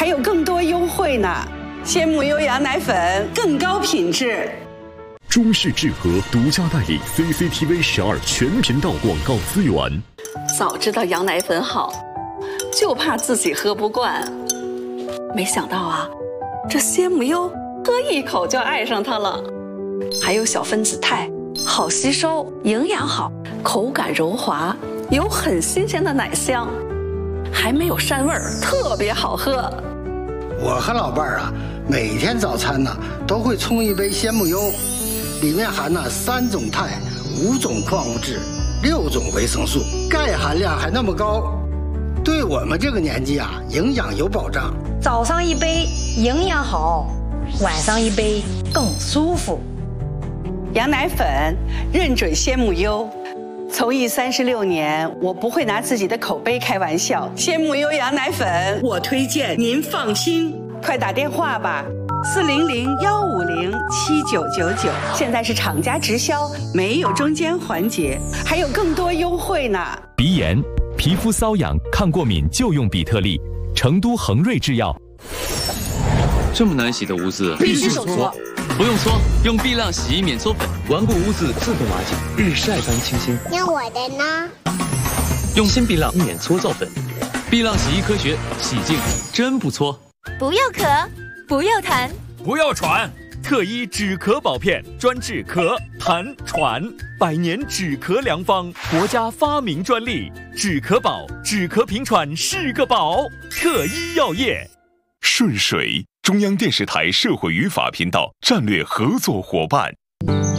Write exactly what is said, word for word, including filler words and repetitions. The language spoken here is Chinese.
还有更多优惠呢。鲜母优羊奶粉更高品质。 中式智和独家代理 C C T V 十二全频道广告资源。 早知道羊奶粉好，就怕自己喝不惯。没想到啊，这鲜母优喝一口就爱上它了。还有小分子肽，好吸收，营养好，口感柔滑，有很新鲜的奶香，还没有膻味儿，特别好喝。 我和老伴儿啊，每天早餐呢都会冲一杯鲜母优，里面含了三种肽、五种矿物质、六种维生素，钙含量还那么高，对我们这个年纪啊，营养有保障。 早上一杯营养好，晚上一杯更舒服。 羊奶粉认准鲜母优，从艺三十六年，我不会拿自己的口碑开玩笑。鲜母优羊奶粉，我推荐，您放心。快打电话吧，四零零幺五零七九九九。现在是厂家直销，没有中间环节，还有更多优惠呢。 鼻炎、皮肤瘙痒、抗过敏就用比特利，成都恒瑞制药。 这么难洗的污渍， 必须手搓。 不用搓，用碧亮洗衣免搓粉，顽固污渍自动瓦解，日晒般清新。 那我的呢？ 用新碧亮免搓皂粉，碧亮洗衣科学，洗净真不搓。 不要咳，不要痰， 不要喘，特医止咳宝片，专治咳、痰、喘，百年止咳良方，国家发明专利，止咳宝，止咳平喘是个宝。特医药业。 顺水，中央电视台社会与法频道战略合作伙伴。